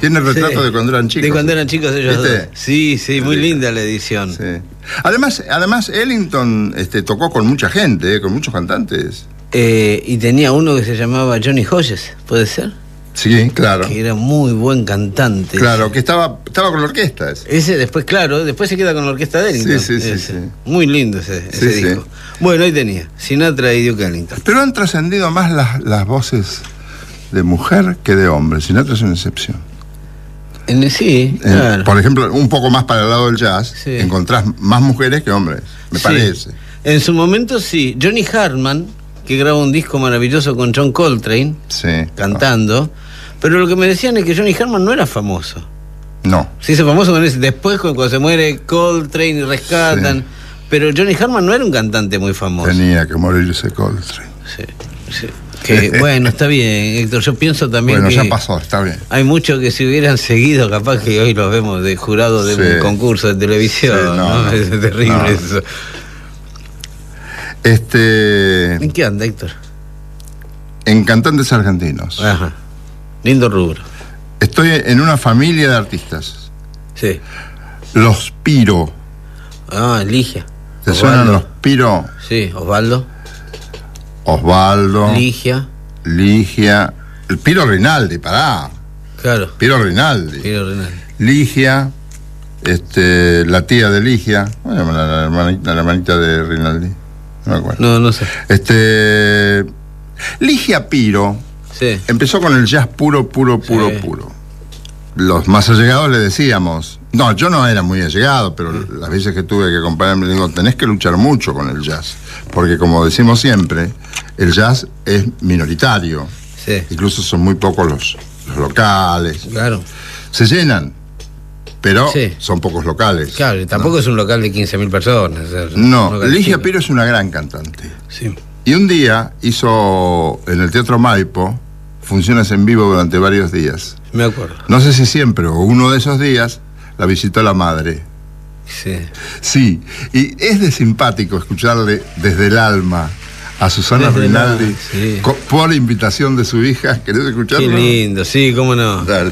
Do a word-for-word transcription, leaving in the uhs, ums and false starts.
Tiene el retrato Sí. de cuando eran chicos. De cuando eran chicos ellos ¿Viste? dos. Sí, sí, muy Sí. linda la edición. Sí. Además, además Ellington este, tocó con mucha gente, eh, con muchos cantantes. Eh, y tenía uno que se llamaba Johnny Hodges, ¿puede ser? Sí, claro. Que era muy buen cantante. Claro, que estaba, estaba con la orquesta. Ese. Ese después, claro, después se queda con la orquesta de Ellington. Sí, sí, sí, Ese. sí. Muy lindo ese, Sí, ese sí. disco. Bueno, ahí tenía, Sinatra y Duke Ellington. Pero han trascendido más las, las voces de mujer que de hombre. Sinatra es una excepción. En, sí, En- claro. Por ejemplo, un poco más para el lado del jazz, Sí. encontrás más mujeres que hombres, me Sí. parece. En su momento sí. Johnny Hartman, que graba un disco maravilloso con John Coltrane, Sí. cantando. Pero lo que me decían es que Johnny Hartman no era famoso. No. Se hizo famoso con ese, después cuando se muere Coltrane y rescatan. Sí. Pero Johnny Hartman no era un cantante muy famoso. Tenía que morirse Coltrane. Sí, sí. Que, bueno, está bien, Héctor. Yo pienso también Bueno, que ya pasó, está bien. hay muchos que si hubieran seguido, capaz que hoy los vemos de jurado de Sí. un concurso de televisión. Sí, no, ¿no? no. Es terrible No. eso. Este, ¿En qué anda, Héctor? en cantantes argentinos. Ajá. Lindo rubro. Estoy en una familia de artistas. Sí. Los Piro. Ah, Ligia. ¿Te suenan Osvaldo. los Piro? Sí, Osvaldo. Osvaldo, Ligia. Ligia, el Piro Rinaldi, pará. Claro. Piro Rinaldi. Piro Renal. Ligia, este, la tía de Ligia, ¿cómo se llama la, la hermanita, la hermanita de Rinaldi? No me acuerdo. No, no sé. Este, Ligia Piro Sí. empezó con el jazz puro, puro, puro, Sí. puro. Los más allegados le decíamos, no, yo no era muy allegado, pero las veces que tuve que acompañarme, le digo, tenés que luchar mucho con el jazz, porque como decimos siempre, el jazz es minoritario, Sí. incluso son muy pocos los, los locales, Claro. se llenan, pero Sí. son pocos locales. Claro, y tampoco es un local de quince mil personas. es un No, local Ligia chico. Piro es una gran cantante. Sí. Y un día hizo en el Teatro Maipo funciones en vivo durante varios días. Me acuerdo. No sé si siempre o uno de esos días la visitó la madre. Sí. Sí, y es de simpático escucharle desde el alma a Susana Desde el Rinaldi alma, sí. co- por invitación de su hija. ¿Querés escucharlo? Qué lindo, sí, cómo no. Dale.